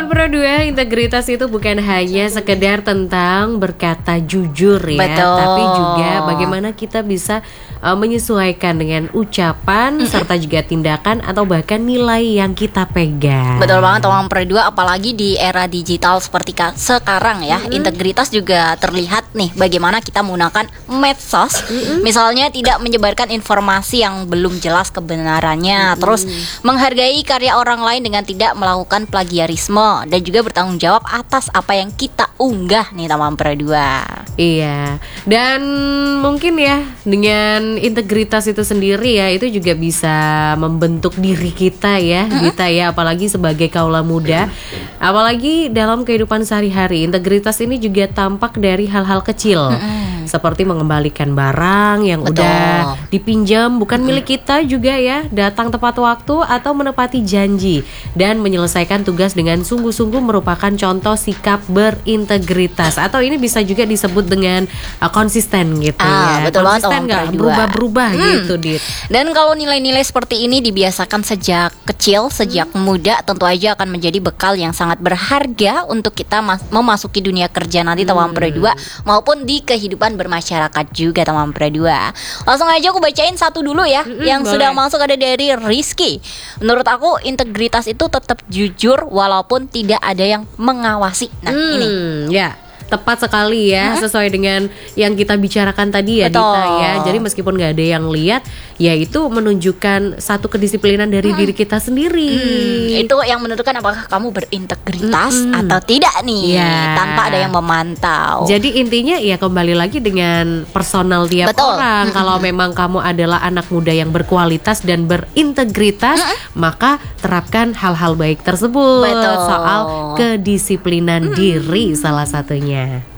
Teman Pro 2, integritas itu bukan hanya sekedar tentang berkata jujur ya. Betul. Tapi juga bagaimana kita bisa menyesuaikan dengan ucapan serta juga tindakan atau bahkan nilai yang kita pegang. Betul banget teman Pro 2, apalagi di era digital seperti sekarang ya. Integritas juga terlihat nih bagaimana kita menggunakan medsos. Misalnya tidak menyebarkan informasi yang belum jelas kebenarannya, terus menghargai karya orang lain dengan tidak melakukan plagiarisme, dan juga bertanggung jawab atas apa yang kita unggah nih teman Pro 2. Iya, dan mungkin ya dengan integritas itu sendiri ya, itu juga bisa membentuk diri kita ya, kita ya, apalagi sebagai kaula muda, apalagi dalam kehidupan sehari-hari. Integritas ini juga tampak dari hal-hal kecil, seperti mengembalikan barang yang udah dipinjam bukan milik kita juga ya, datang tepat waktu atau menepati janji, dan menyelesaikan tugas dengan sungguh-sungguh merupakan contoh sikap berintegritas. Atau ini bisa juga disebut dengan konsisten gitu ya. Betul banget, konsisten, nggak berubah-berubah gitu, Dit. Dan kalau nilai-nilai seperti ini dibiasakan sejak kecil, sejak muda, tentu aja akan menjadi bekal yang sangat berharga untuk kita memasuki dunia kerja nanti teman Pro 2, maupun di kehidupan bermasyarakat juga teman Pro 2. Langsung aja aku bacain satu dulu ya, yang boleh. sudah masuk, ada dari Rizky. Menurut aku integritas itu tetap jujur walaupun tidak ada yang mengawasi. Nah ini ya, tepat sekali ya, sesuai dengan yang kita bicarakan tadi ya, Betul. Dita ya. Jadi meskipun nggak ada yang lihat, ya itu menunjukkan satu kedisiplinan dari diri kita sendiri. itu yang menentukan apakah kamu berintegritas atau tidak nih, Ya. tanpa ada yang memantau. Jadi intinya ya kembali lagi dengan personal tiap Betul. orang. Kalau memang kamu adalah anak muda yang berkualitas dan berintegritas, maka terapkan hal-hal baik tersebut. Betul. Soal kedisiplinan diri salah satunya.